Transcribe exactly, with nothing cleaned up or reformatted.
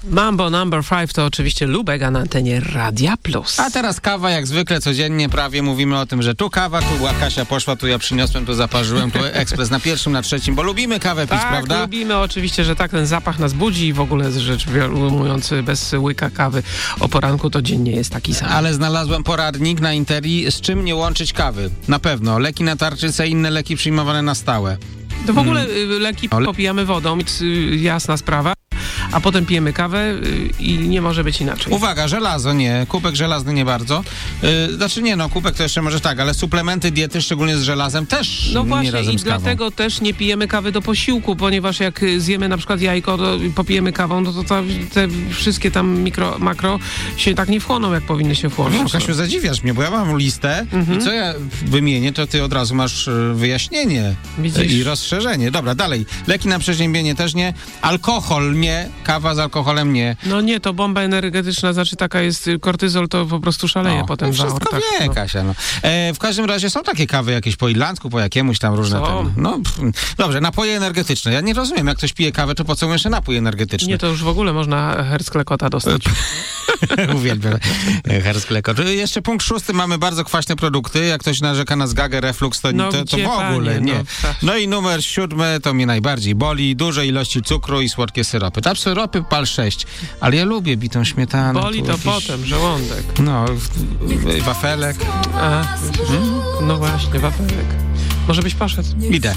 Mambo number five to oczywiście Lubek, a na antenie Radia Plus. A teraz kawa, jak zwykle, codziennie prawie mówimy o tym, że tu kawa, tu była Kasia poszła, tu ja przyniosłem, tu zaparzyłem, tu ekspres na pierwszym, na trzecim, bo lubimy kawę pić, tak, prawda? lubimy oczywiście, że tak, ten zapach nas budzi i w ogóle rzecz ujmując, bez łyka kawy o poranku to dzień nie jest taki sam. Ale znalazłem poradnik na Interi, z czym nie łączyć kawy. Na pewno. Leki na tarczycę, inne leki przyjmowane na stałe. To w ogóle hmm. leki Ale... popijamy wodą, jasna sprawa. A potem pijemy kawę i nie może być inaczej. Uwaga, żelazo nie, kubek żelazny nie bardzo. Yy, znaczy nie, no kubek to jeszcze może tak, ale suplementy diety, szczególnie z żelazem, też no właśnie, nie razem i z kawą. dlatego też nie pijemy kawy do posiłku, ponieważ jak zjemy na przykład jajko, to popijemy kawą, no to ta, te wszystkie tam mikro, makro się tak nie wchłoną, jak powinny się wchłonąć. No, Kasiu, zadziwiasz mnie, bo ja mam listę mhm. i co ja wymienię, to ty od razu masz wyjaśnienie Widzisz? i rozszerzenie. Dobra, dalej. Leki na przeziębienie też nie, alkohol nie, kawa z alkoholem nie. No nie, to bomba energetyczna, znaczy taka jest, kortyzol to po prostu szaleje no, potem no w wszystko aortach. wie, no. Kasia. No. E, w każdym razie są takie kawy jakieś po irlandzku, po jakiemuś tam różne. Ten, no, pff, dobrze, napoje energetyczne. Ja nie rozumiem, jak ktoś pije kawę, to po co mu jeszcze napój energetyczny? Nie, to już w ogóle można Hersklekota dostać. Uwielbiam Hersklekot. Jeszcze punkt szósty, mamy bardzo kwaśne produkty. Jak ktoś narzeka na zgagę, reflux, to, no, to, to w ogóle panie, nie. No, no i numer siódmy, to mnie najbardziej boli. Duże ilości cukru i słodkie syropy. Tam syropy pal sześć, ale ja lubię bitą śmietanę. Boli to jakiś... potem, żołądek. No, w, w, wafelek. A, hmm? No właśnie, wafelek. Może byś poszedł? Idę.